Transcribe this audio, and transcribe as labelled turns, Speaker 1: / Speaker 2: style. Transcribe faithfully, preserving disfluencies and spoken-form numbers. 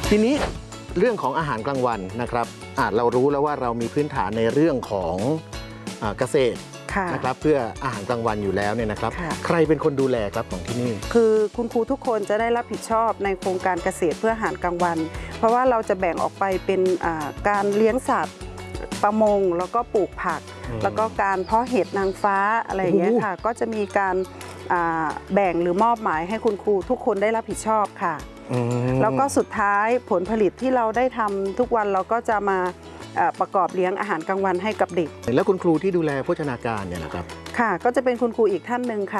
Speaker 1: ทีนี้เรื่องของอาหารกลางวันนะครับอ่าเรารู้แล้วว่าเรามีพื้นฐานในเรื่องของอ่าเกษตรนะครับเพื่ออาหารกลางวันอยู่แล้วเนี่ยนะครับใครเป็นคนดูแลครับของที่นี่
Speaker 2: คือคุณครูทุกคนจะได้รับผิดชอบในโครงการเกษตรเพื่ออาหารกลางวันเพราะว่าเราจะแบ่งออกไปเป็นการเลี้ยงสัตว์ประมงแล้วก็ปลูกผักแล้วก็การเพาะเห็ดนางฟ้าอะไรอย่างเงี้ยค่ะก็จะมีการแบ่งหรือมอบหมายให้คุณครูทุกคนได้รับผิดชอบค่ะแล้วก็สุดท้ายผลผลิตที่เราได้ทำทุกวันเราก็จะมาประกอบเลี้ยงอาหารกลางวันให้กับเด็ก
Speaker 1: แล้วคุณครูที่ดูแลโภชนาการเนี่ยนะครับ
Speaker 2: ค่ะก็จะเป็นคุณครูอีกท่านหนึ่งค่ะ